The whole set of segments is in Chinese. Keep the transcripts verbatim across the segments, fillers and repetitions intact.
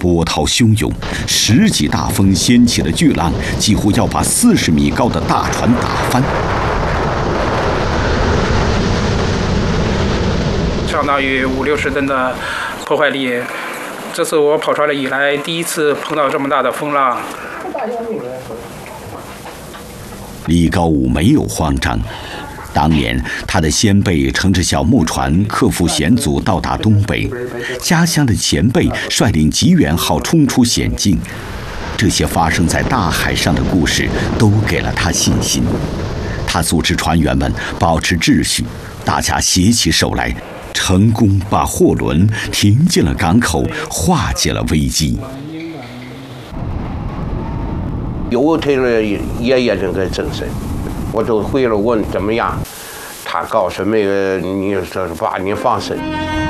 波涛汹涌，十几大风掀起了巨浪，几乎要把四十米高的大船打翻。 相当于五六十吨的破坏力，这是我跑船了以来第一次碰到这么大的风浪。 李高武没有慌张。当年，他的先辈乘着小木船克服险阻到达东北，家乡的前辈率领吉原号冲出险境，这些发生在大海上的故事都给了他信心。他组织船员们保持秩序，大家携起手来，成功把货轮停进了港口，化解了危机。 有他的爷爷这个精神。我就回了问怎么样，他告诉那个你这是把你放生。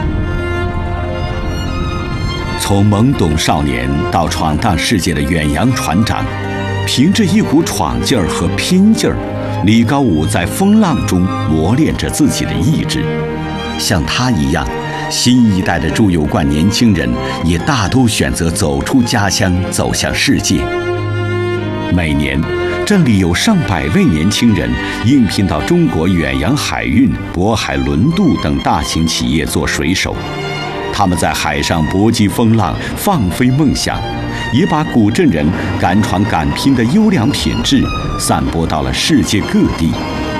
从懵懂少年到闯荡世界的远洋船长，凭着一股闯劲儿和拼劲儿，李高武在风浪中磨练着自己的意志。像他一样，新一代的朱有冠年轻人也大都选择走出家乡，走向世界。每年镇里有上百位年轻人应聘到中国远洋海运、渤海轮渡等大型企业做水手，他们在海上搏击风浪，放飞梦想，也把古镇人敢闯敢拼的优良品质散播到了世界各地。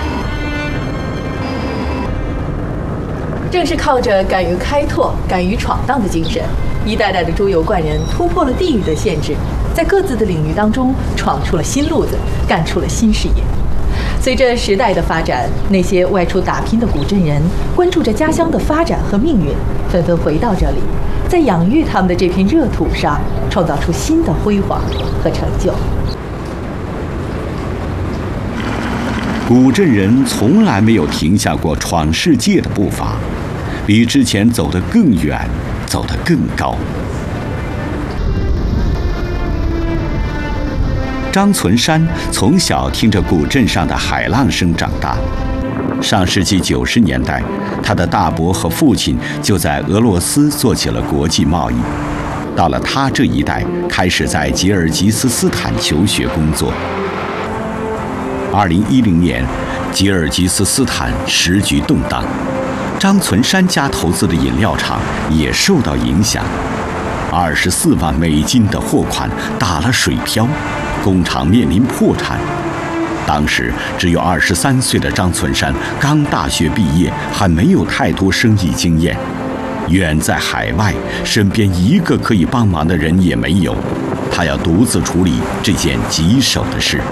正是靠着敢于开拓、敢于闯荡的精神，一代代的朱有冠人突破了地域的限制，在各自的领域当中闯出了新路子，干出了新事业。随着时代的发展，那些外出打拼的古镇人关注着家乡的发展和命运，纷纷回到这里，在养育他们的这片热土上创造出新的辉煌和成就。 古镇人从来没有停下过闯世界的步伐，比之前走得更远，走得更高。张存山从小听着古镇上的海浪声长大。上世纪九十年代，他的大伯和父亲就在俄罗斯做起了国际贸易。到了他这一代，开始在吉尔吉斯斯坦求学工作。二零一零年，吉尔吉斯斯坦时局动荡，张存山家投资的饮料厂也受到影响，二十四万美金的货款打了水漂，工厂面临破产。当时只有二十三岁的张存山刚大学毕业，还没有太多生意经验，远在海外，身边一个可以帮忙的人也没有，他要独自处理这件棘手的事。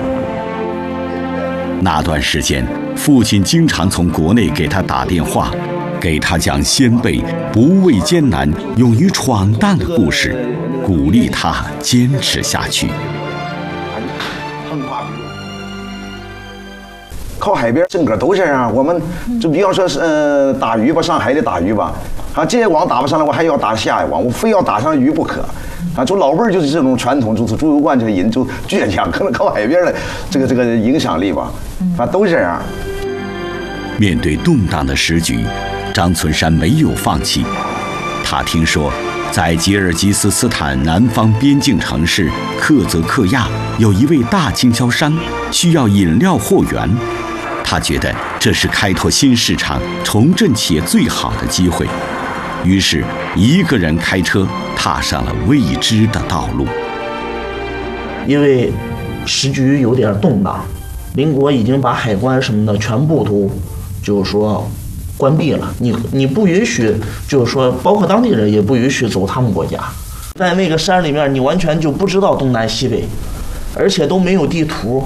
那段时间，父亲经常从国内给他打电话，给他讲先辈不畏艰难、勇于闯荡的故事，鼓励他坚持下去。 靠海边，整个都这样。我们就比方说是呃打鱼吧，上海里打鱼吧，啊这些网打不上来，我还要打下一网，我非要打上鱼不可。啊，就老辈儿就是这种传统，就是朱有冠这个人就倔强，可能靠海边的这个这个影响力吧，反正都这样。 面对动荡的时局，张存山没有放弃。他听说，在吉尔吉斯斯坦南方边境城市克泽克亚有一位大经销商需要饮料货源，他觉得这是开拓新市场、重振企业最好的机会，于是一个人开车踏上了未知的道路。 因为时局有点动荡，邻国已经把海关什么的全部都就是说关闭了，你你不允许，就是说包括当地人也不允许走他们国家。在那个山里面，你完全就不知道东南西北，而且都没有地图。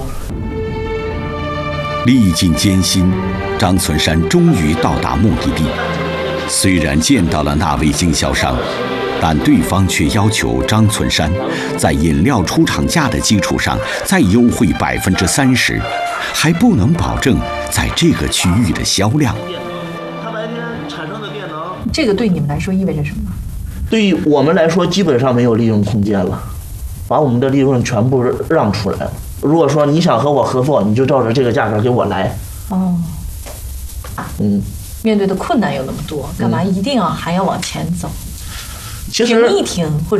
历尽艰辛，张存山终于到达目的地。虽然见到了那位经销商，但对方却要求张存山在饮料出厂价的基础上再优惠百分之三十，还不能保证在这个区域的销量。 这个对你们来说意味着什么？ 对于我们来说，基本上没有利润空间了，把我们的利润全部让出来了。如果说你想和我合作，你就照着这个价格给我来。 哦， 嗯， 面对的困难有那么多，干嘛一定要还要往前走？ 其实停一停或者